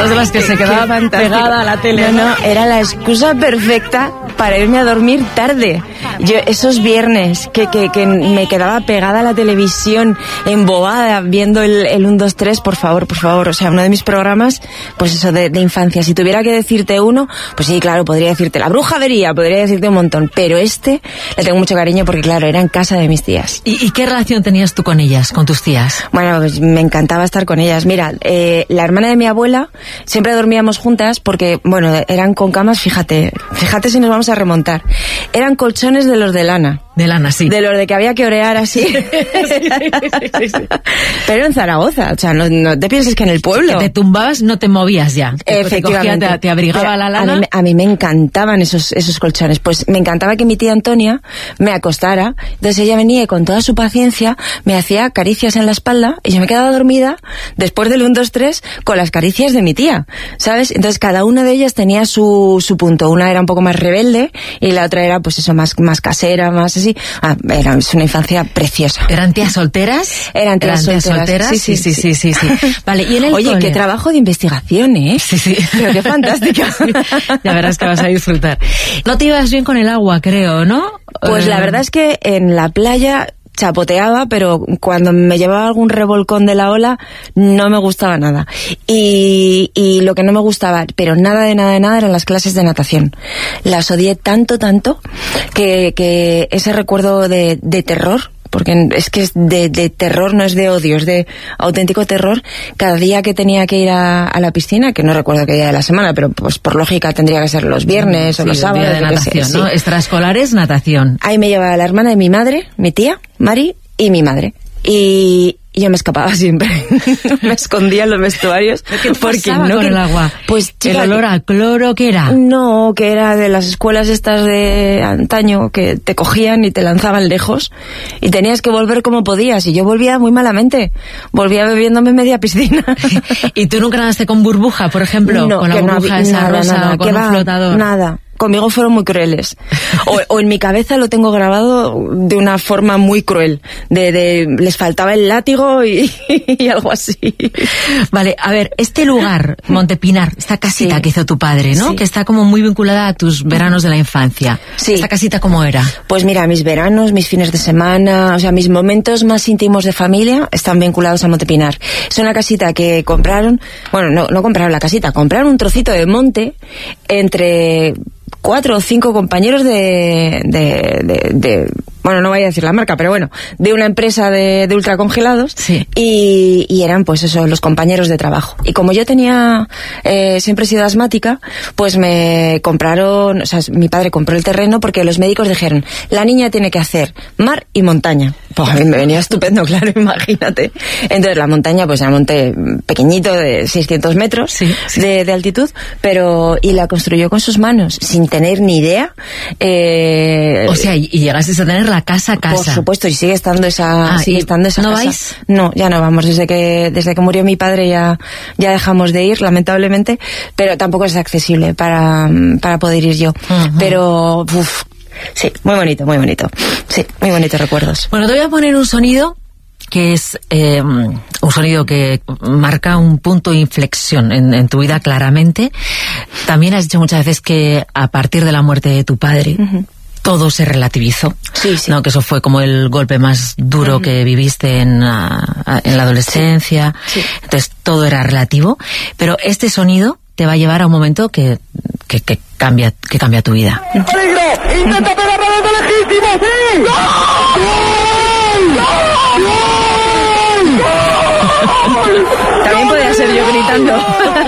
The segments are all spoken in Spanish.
Estas de las que se quedaba pegada a la tele. No, era la excusa perfecta para irme a dormir tarde. Yo esos viernes que me quedaba pegada a la televisión, embobada, viendo el 1, 2, 3, por favor, o sea, uno de mis programas, pues eso, de infancia. Si tuviera que decirte uno, pues sí, claro, podría decirte La Bruja Avería, podría decirte un montón, pero le tengo mucho cariño porque, claro, era en casa de mis tías. ¿Y qué relación tenías tú con ellas, con tus tías? Bueno, pues me encantaba estar con ellas. Mira, la hermana de mi abuela, siempre dormíamos juntas porque, bueno, eran con camas, fíjate si nos vamos a remontar. Eran colchones de los de lana. De lana, sí. De los de que había que orear así. Sí. Pero en Zaragoza, o sea, no te pienses que en el pueblo. Que te tumbabas, no te movías ya. Efectivamente. Te abrigaba la lana. A mí me encantaban esos colchones. Pues me encantaba que mi tía Antonia me acostara. Entonces ella venía y con toda su paciencia me hacía caricias en la espalda y yo me quedaba dormida después del 1, 2, 3 con las caricias de mi tía, ¿sabes? Entonces cada una de ellas tenía su punto. Una era un poco más rebelde y la otra era, pues eso, más casera, más así. Es una infancia preciosa. ¿Eran tías solteras? Eran tías solteras. Sí. Vale, ¿y en el Oye, qué trabajo de investigación, ¿eh? Sí. Pero qué fantástica. Sí. Ya verás que vas a disfrutar. No te ibas bien con el agua, creo, ¿no? Pues la verdad es que en la playa chapoteaba, pero cuando me llevaba algún revolcón de la ola no me gustaba nada. Y lo que no me gustaba, pero nada, eran las clases de natación. Las odié tanto que ese recuerdo de terror, porque es que es de terror, no es de odio, es de auténtico terror. Cada día que tenía que ir a la piscina, que no recuerdo qué día de la semana, pero pues por lógica tendría que ser los viernes o los sábados. Día de natación, ¿no? Extraescolares, natación. Ahí me llevaba la hermana de mi madre, mi tía, Mari, y mi madre. Y yo me escapaba siempre. Me escondía en los vestuarios. ¿Qué pasaba con el agua? Pues, chica, ¿el olor a cloro qué era? No, que era de las escuelas estas de antaño que te cogían y te lanzaban lejos y tenías que volver como podías, y yo volvía muy malamente. Volvía bebiéndome media piscina. ¿Y tú nunca nadaste con burbuja, por ejemplo? No, con la burbuja esa rosa o con un flotador. Nada. Conmigo fueron muy crueles. O en mi cabeza lo tengo grabado de una forma muy cruel. Les faltaba el látigo y algo así. Vale, a ver, este lugar, Montepinar, esta casita que hizo tu padre, ¿no? Sí. Que está como muy vinculada a tus veranos de la infancia. Sí. ¿Esta casita cómo era? Pues mira, mis veranos, mis fines de semana, o sea, mis momentos más íntimos de familia están vinculados a Montepinar. Es una casita que compraron, bueno, no compraron la casita, compraron un trocito de monte entre 4 o 5 compañeros bueno, no voy a decir la marca, pero bueno, de una empresa de ultracongelados. Sí. Y eran, pues eso, los compañeros de trabajo. Y como yo siempre he sido asmática, pues me compraron, o sea, mi padre compró el terreno porque los médicos dijeron, la niña tiene que hacer mar y montaña. Pues a mí me venía estupendo, claro, imagínate. Entonces la montaña, pues era un monte pequeñito de 600 metros de altitud, y la construyó con sus manos, sin tener ni idea. O sea, y llegaste a tener la casa. Por supuesto, y sigue estando esa ¿No casa. vais? No, ya no vamos. Desde que murió mi padre ya dejamos de ir, lamentablemente, pero tampoco es accesible para poder ir yo. Uh-huh. Pero, sí, muy bonito. Sí, muy bonitos recuerdos. Bueno, te voy a poner un sonido que es un sonido que marca un punto de inflexión en tu vida, claramente. También has dicho muchas veces que a partir de la muerte de tu padre, todo se relativizó. Sí. ¿No? Que eso fue como el golpe más duro que viviste en la adolescencia. Sí. Entonces todo era relativo. Pero este sonido te va a llevar a un momento que cambia tu vida. ¡Peligro! ¡Intenta pegar desde legítimo! ¡Sí! ¡Gol! También podría ser yo gritando.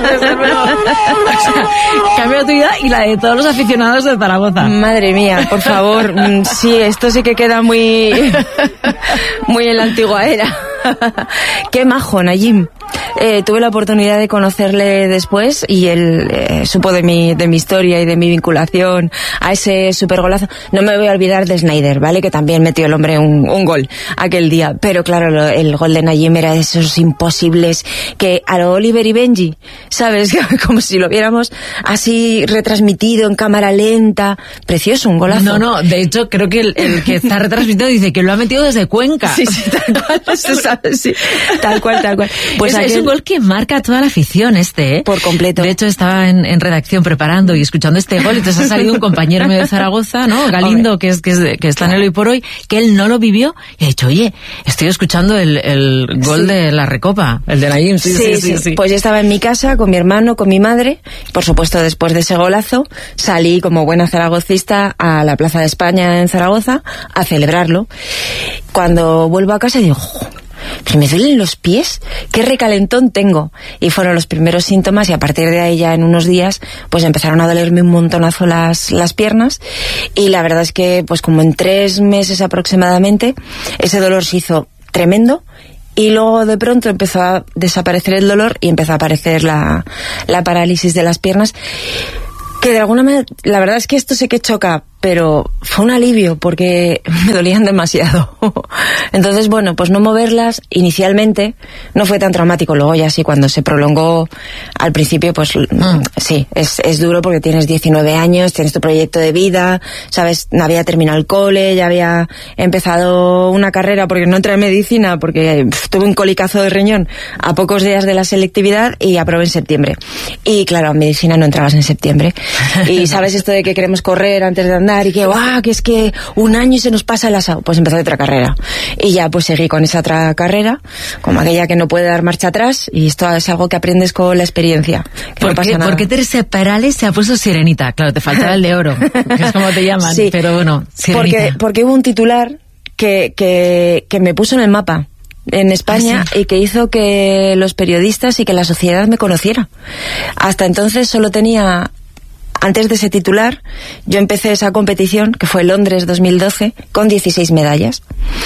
Cambió tu vida y la de todos los aficionados de Zaragoza. Madre mía, por favor. Sí, esto sí que queda muy en la antigua era. Qué majo, Nayim. Tuve la oportunidad de conocerle después y él supo de mi historia y de mi vinculación a ese supergolazo. No me voy a olvidar de Snyder, ¿vale? Que también metió el hombre un gol aquel día. Pero claro, el gol de Nayim era de esos imposibles que a lo Oliver y Benji, ¿sabes? Como si lo viéramos así retransmitido en cámara lenta. Precioso, un golazo. No, de hecho creo que el que está retransmitido dice que lo ha metido desde Cuenca. Sí, tal cual, sí, tal cual. Pues es un gol que marca a toda la afición ¿eh? Por completo. De hecho estaba en redacción preparando y escuchando este gol, y entonces ha salido un compañero mío de Zaragoza, ¿no? Galindo, que está en el Hoy por Hoy, que él no lo vivió, y ha dicho, oye, estoy escuchando el gol de la Recopa, el de Nayim. Sí. Pues yo estaba en mi casa con mi hermano, con mi madre. Por supuesto, después de ese golazo, salí como buena zaragocista a la Plaza de España en Zaragoza a celebrarlo. Cuando vuelvo a casa digo, pero me duelen los pies, qué recalentón tengo. Y fueron los primeros síntomas, y a partir de ahí ya en unos días pues empezaron a dolerme un montonazo las piernas, y la verdad es que pues como en 3 meses aproximadamente ese dolor se hizo tremendo. Y luego de pronto empezó a desaparecer el dolor y empezó a aparecer la parálisis de las piernas, que de alguna manera, la verdad es que esto sé que choca, pero fue un alivio porque me dolían demasiado. Entonces, bueno, pues no moverlas inicialmente no fue tan traumático. Luego ya sí, cuando se prolongó al principio, pues sí, es duro porque tienes 19 años, tienes tu proyecto de vida, ¿sabes? Había terminado el cole, ya había empezado una carrera porque no entré en medicina porque tuve un colicazo de riñón a pocos días de la selectividad y aprobé en septiembre. Y claro, en medicina no entrabas en septiembre. Y ¿sabes esto de que queremos correr antes de andar y que es que un año y se nos pasa el asado? Pues empecé otra carrera y ya pues seguí con esa otra carrera, como aquella que no puede dar marcha atrás, y esto es algo que aprendes con la experiencia. ¿Por qué Teresa Perales se ha puesto Sirenita? Claro, te faltaba el de oro, que es como te llaman, sí, pero bueno, Sirenita. Porque hubo un titular que me puso en el mapa en España, y que hizo que los periodistas y que la sociedad me conociera. Hasta entonces solo tenía... Antes de ese titular, yo empecé esa competición, que fue Londres 2012, con 16 medallas.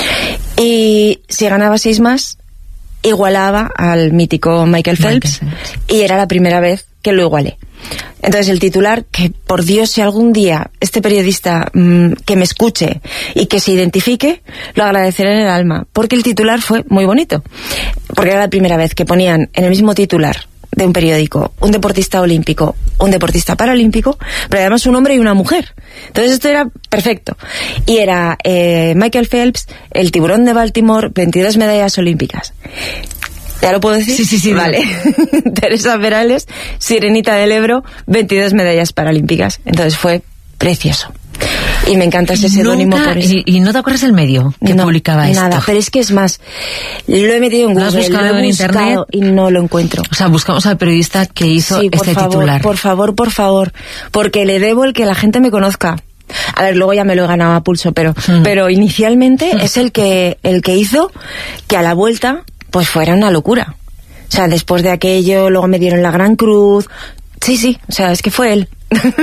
Y si ganaba 6 más, igualaba al mítico Michael Phelps, y era la primera vez que lo igualé. Entonces el titular, que por Dios, si algún día este periodista que me escuche y que se identifique, lo agradeceré en el alma, porque el titular fue muy bonito. Porque era la primera vez que ponían en el mismo titular de un periódico un deportista olímpico, un deportista paralímpico, pero además un hombre y una mujer. Entonces esto era perfecto. Y era Michael Phelps, el tiburón de Baltimore, 22 medallas olímpicas. ¿Ya lo puedo decir? Sí. Vale. Teresa Perales, Sirenita del Ebro, 22 medallas paralímpicas. Entonces fue precioso. Y me encanta ese seudónimo por eso. ¿Y no te acuerdas el medio que publicaba esto? Nada, pero es que es más, lo he metido en Google, lo he buscado en internet y no lo encuentro. O sea, buscamos al periodista que hizo titular. Por favor, porque le debo el que la gente me conozca. A ver, luego ya me lo he ganado a pulso, pero inicialmente es el que hizo que a la vuelta pues fuera una locura. O sea, después de aquello, luego me dieron la Gran Cruz. Sí, o sea, es que fue él.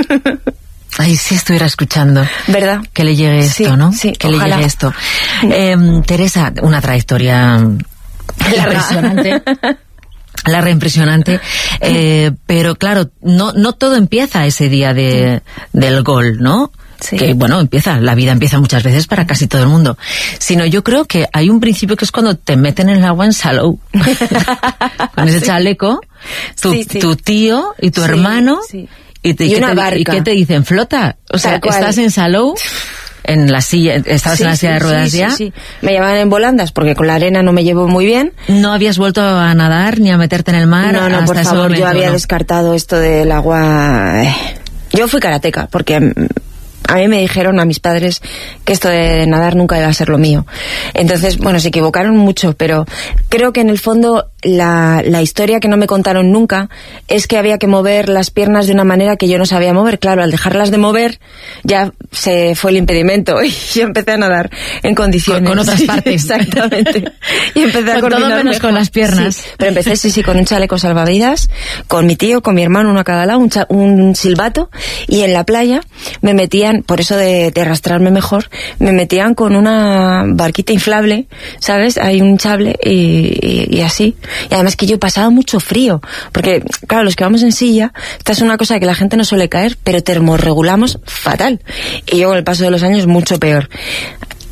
Ay, si estuviera escuchando. ¿Verdad? Que le llegue esto, ¿no? Sí, que ojalá. le llegue esto. Teresa, una trayectoria impresionante. Larga, impresionante. Pero claro, no todo empieza ese día del gol, ¿no? Sí. Que bueno, la vida empieza muchas veces para casi todo el mundo. Sino yo creo que hay un principio que es cuando te meten en el agua en Salou. Con ese chaleco, tu tío y tu hermano. Sí. ¿Y una barca. ¿Y qué te dicen? ¿Flota? O sea, estás en Salou, en la silla, estabas en la silla de ruedas ya. Sí. Me llevaban en volandas porque con la arena no me llevo muy bien. ¿No habías vuelto a nadar ni a meterte en el mar? No, hasta por favor, momento, yo había descartado esto del agua. Yo fui karateca porque a mí me dijeron, a mis padres, que esto de nadar nunca iba a ser lo mío. Entonces, bueno, se equivocaron mucho, pero creo que en el fondo la historia que no me contaron nunca es que había que mover las piernas de una manera que yo no sabía mover. Claro, al dejarlas de mover ya se fue el impedimento y yo empecé a nadar en condiciones. Con otras partes. Exactamente. Y empecé a coordinar todo menos mejor. Con las piernas. Sí, pero empecé con un chaleco salvavidas, con mi tío, con mi hermano, uno a cada lado, un silbato, y en la playa me metían, por eso de arrastrarme mejor, me metían con una barquita inflable, ¿sabes? Hay un chable y así. Y además que yo pasaba mucho frío, porque claro, los que vamos en silla, esta es una cosa que la gente no suele caer, pero termorregulamos fatal. Y yo con el paso de los años mucho peor.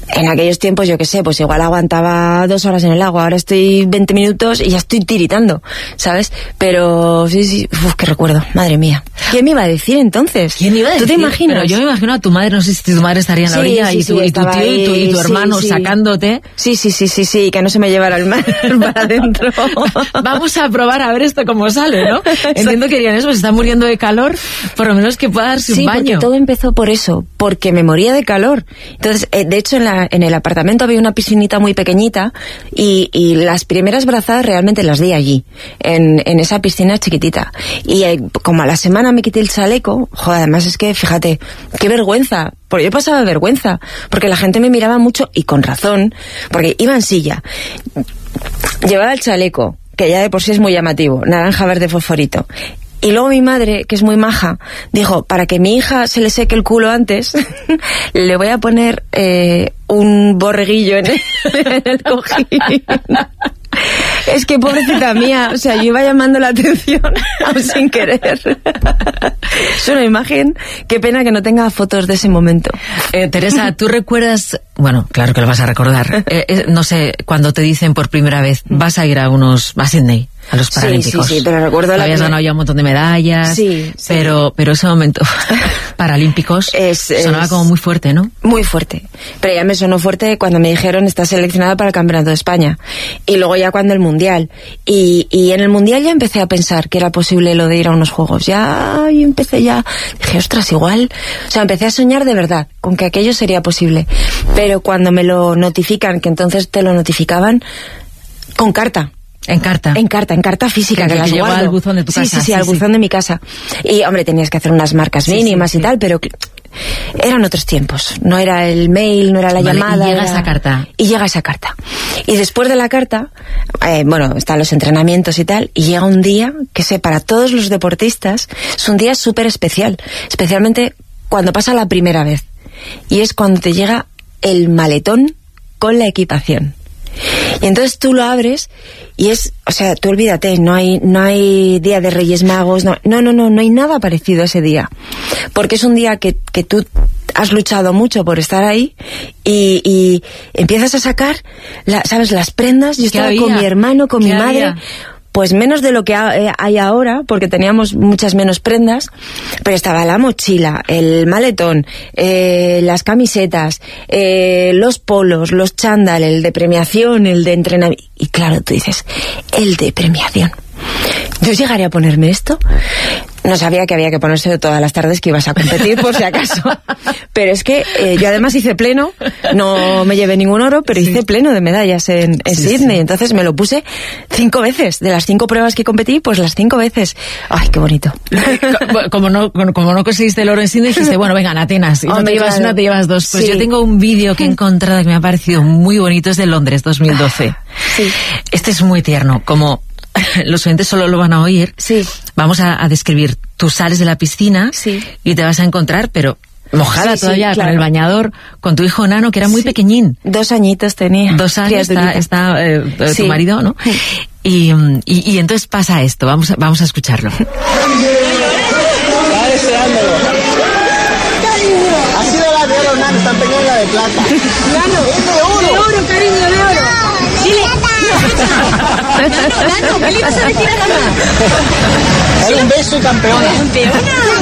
En aquellos tiempos, yo qué sé, pues igual aguantaba 2 horas en el agua, ahora estoy 20 minutos y ya estoy tiritando, ¿sabes? Pero sí, qué recuerdo, madre mía. ¿Quién me iba a decir entonces? ¿Quién iba a decir? ¿Tú te imaginas? Pero yo me imagino a tu madre, no sé si tu madre estaría en la orilla y tu tío y tu hermano sacándote. Sí, que no se me llevara el mar para adentro. Vamos a probar a ver esto cómo sale, ¿no? Entiendo que dirían eso, se está muriendo de calor, por lo menos que pueda darse un baño. Sí, porque todo empezó por eso, porque me moría de calor. Entonces, de hecho, en el apartamento había una piscinita muy pequeñita y las primeras brazadas realmente las di allí, en esa piscina chiquitita. Y como a la semana me quité el chaleco, joder, además es que, fíjate, qué vergüenza, porque yo pasaba vergüenza, porque la gente me miraba mucho, y con razón, porque iba en silla, llevaba el chaleco, que ya de por sí es muy llamativo, naranja, verde, fosforito. Y luego mi madre, que es muy maja, dijo, para que mi hija se le seque el culo antes, le voy a poner un borreguillo en el cojín. Es que pobrecita mía, o sea, yo iba llamando la atención aún sin querer. Es una imagen, qué pena que no tenga fotos de ese momento. Teresa, ¿tú recuerdas? Bueno, claro que lo vas a recordar. No sé, cuando te dicen por primera vez, vas a ir a Sydney, a los Paralímpicos. Sí, pero recuerdo habías ganado ya un montón de medallas. Sí. Pero ese momento Paralímpicos sonaba como muy fuerte, ¿no? Muy fuerte. Pero ya me sonó fuerte cuando me dijeron, estás seleccionada para el Campeonato de España. Y luego ya cuando el Mundial. Y en el Mundial ya empecé a pensar que era posible lo de ir a unos Juegos. Y empecé ya, dije, ostras, igual. O sea, empecé a soñar de verdad con que aquello sería posible. Pero cuando me lo notifican, que entonces te lo notificaban con carta. En carta física, que las lleva guardo. Al buzón de tu casa. Sí, al buzón de mi casa. Y, hombre, tenías que hacer unas marcas mínimas y tal, pero eran otros tiempos. No era el mail, no era la llamada. Y llega esa carta. Y después de la carta, están los entrenamientos y tal, y llega un día que para todos los deportistas es un día súper especial. Especialmente cuando pasa la primera vez. Y es cuando te llega el maletón con la equipación. Y entonces tú lo abres y tú olvídate, no hay día de Reyes Magos, no hay nada parecido a ese día. Porque es un día que tú has luchado mucho por estar ahí y empiezas a sacar, las prendas. Yo estaba con mi hermano, con mi madre. Pues menos de lo que hay ahora, porque teníamos muchas menos prendas, pero estaba la mochila, el maletón, las camisetas, los polos, los chándal, el de premiación, el de entrenamiento. Y claro, tú dices, el de premiación. ¿Yo llegaré a ponerme esto? No sabía que había que ponerse todas las tardes que ibas a competir, por si acaso. Pero es que yo además hice pleno, no me llevé ningún oro, pero hice pleno de medallas en Sydney. Entonces me lo puse 5 veces. De las 5 pruebas que competí, pues las 5 veces. ¡Ay, qué bonito! Como no conseguiste el oro en Sydney, dijiste, bueno, venga, en Atenas. Y no te llevas una, te llevas 2. Pues yo tengo un vídeo que he encontrado que me ha parecido muy bonito, es de Londres, 2012. Sí. Este es muy tierno, como los oyentes solo lo van a oír. Sí. Vamos a describir. Tú sales de la piscina y te vas a encontrar, pero mojada todavía, claro, con el bañador, con tu hijo Nano, que era muy pequeñín. 2 añiñitos tenía. 2 años está tu marido, ¿no? Y entonces pasa esto, vamos a escucharlo. Está deseándolo. Ha sido la de oro, Nano, tan pequeña la de plata. Nano, es de oro. De oro, cariño, de oro. Dile. Nano, ¿qué le vas a decir a mamá? Dale un beso y campeona. ¿Campeona?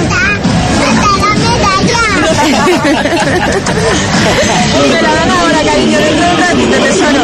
Me la dan ahora, cariño, dentro de un ratito, tesoro.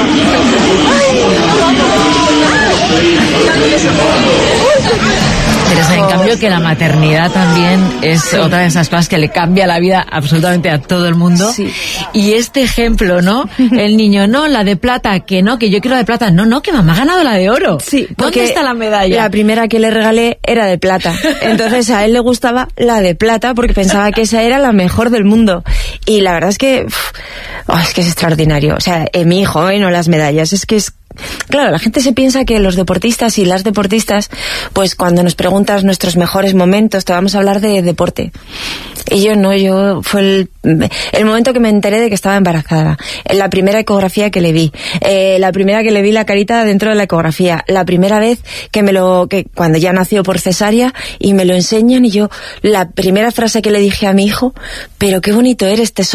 Teresa, en cambio que la maternidad también es otra de esas cosas que le cambia la vida absolutamente a todo el mundo. Sí. Y este ejemplo, ¿no? El niño, no, la de plata, que no, que yo quiero la de plata. No, que mamá ha ganado la de oro. Sí, ¿dónde está la medalla? La primera que le regalé era de plata. Entonces a él le gustaba la de plata porque pensaba que esa era la mejor del mundo. Y la verdad es que es que es extraordinario. O sea, mi hijo, no las medallas, es que es... Claro, la gente se piensa que los deportistas y las deportistas, pues cuando nos preguntas nuestros mejores momentos, te vamos a hablar de deporte. Y yo fue el momento que me enteré de que estaba embarazada. La primera ecografía que le vi. La primera que le vi la carita dentro de la ecografía. La primera vez que cuando ya nació por cesárea y me lo enseñan y yo, la primera frase que le dije a mi hijo, pero qué bonito eres, tesoro.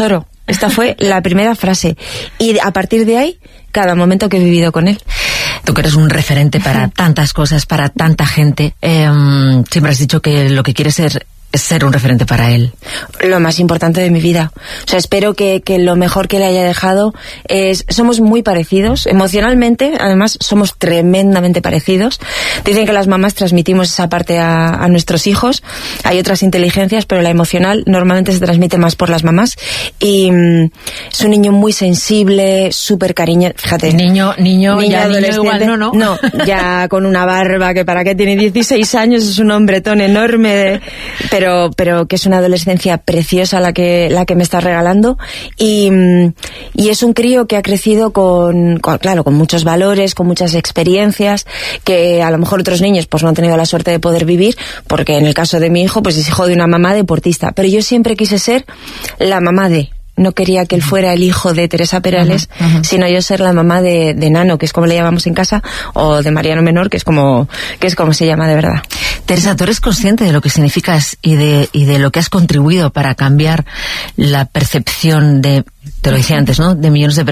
Esta fue la primera frase. Y a partir de ahí, cada momento que he vivido con él. Tú que eres un referente para tantas cosas, para tanta gente, siempre has dicho que lo que quieres es ser un referente para él. Lo más importante de mi vida. O sea, espero que lo mejor que le haya dejado es... Somos muy parecidos, emocionalmente, además somos tremendamente parecidos. Dicen que las mamás transmitimos esa parte a nuestros hijos. Hay otras inteligencias, pero la emocional normalmente se transmite más por las mamás. Y es un niño muy sensible, súper cariñoso. Fíjate. Niño igual, no. No, ya con una barba que para qué tiene 16 años, es un hombretón enorme, pero que es una adolescencia preciosa la que me está regalando, y es un crío que ha crecido con muchos valores, con muchas experiencias que a lo mejor otros niños pues no han tenido la suerte de poder vivir, porque en el caso de mi hijo pues es hijo de una mamá deportista, pero yo siempre quise ser la mamá de... No quería que él fuera el hijo de Teresa Perales, sino yo ser la mamá de Nano, que es como le llamamos en casa, o de Mariano Menor, que es como se llama de verdad. Teresa, ¿tú eres consciente de lo que significas y de lo que has contribuido para cambiar la percepción de, te lo decía antes, ¿no?, de millones de